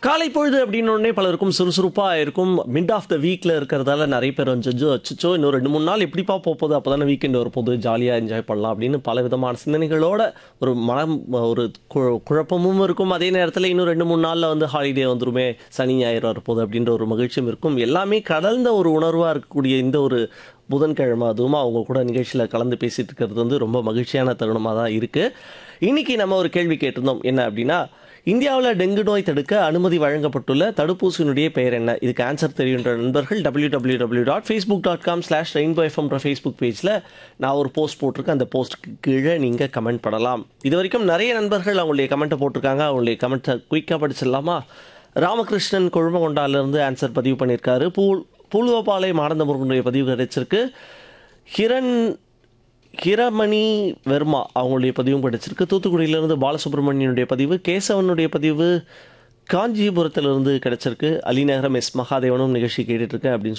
காலை பொழுது அப்படின்னோடனே பலருக்கும் சுறுசுறுப்பாக இருக்கும். மிட் ஆஃப் த வீக்கில் இருக்கிறதால நிறைய பேர் வந்து அச்சோ இன்னும் 2 3 நாள் எப்படிப்பா போகுது, அப்போ தானே வீக்கெண்ட் வரப்போகுது, ஜாலியாக என்ஜாய் பண்ணலாம் அப்படின்னு பல விதமான சிந்தனைகளோட ஒரு மனம் ஒரு குழப்பமும் இருக்கும். அதே நேரத்தில் இன்னும் 2 3 நாளில் வந்து ஹாலிடே வந்துருமே, சனி ஞாயிறு வரப்போகுது அப்படின்ற ஒரு மகிழ்ச்சியும் இருக்கும். எல்லாமே கலந்த ஒரு உணர்வாக இருக்கக்கூடிய இந்த ஒரு புதன்கிழமை, அதுவும் அவங்க கூட நிகழ்ச்சியில் கலந்து பேசிட்டு இருக்கிறது வந்து ரொம்ப மகிழ்ச்சியான தருணமாக தான் இருக்குது. இன்னைக்கு நம்ம ஒரு கேள்வி கேட்டிருந்தோம். என்ன அப்படின்னா, இந்தியாவில் டெங்கு நோய் தடுக்க அனுமதி வழங்கப்பட்டுள்ள தடுப்பூசியினுடைய பெயர் என்ன? இதுக்கு ஆன்சர் தெரியுன்ற நண்பர்கள் www.facebook.com/rainbowfmன்ற ஃபேஸ்புக் பேஜில் நான் ஒரு போஸ்ட் போட்டிருக்கேன். அந்த போஸ்ட்டுக்கு கீழே நீங்கள் கமெண்ட் பண்ணலாம். இது வரைக்கும் நிறைய நண்பர்கள் அவங்களுடைய கமெண்ட்டை போட்டிருக்காங்க. அவங்களுடைய கமெண்ட்டை குயிக்காக படிச்சிடலாமா? ராமகிருஷ்ணன் கொழுமகொண்டாலேருந்து ஆன்சர் பதிவு பண்ணியிருக்காரு. பூலுவபாளையம் ஆனந்தமுருகனுடைய பதிவு கிடைச்சிருக்கு. ஹிரமணி வெர்மா அவங்களுடைய பதிவும் கிடைச்சிருக்கு. தூத்துக்குடியிலிருந்து பாலசுப்ரமணியனுடைய பதிவு, கேசவனுடைய பதிவு காஞ்சிபுரத்திலிருந்து கிடைச்சிருக்கு. அலிநகரம் எஸ் மகாதேவனும் நிகழ்ச்சி கேட்டுட்ருக்கேன் அப்படின்னு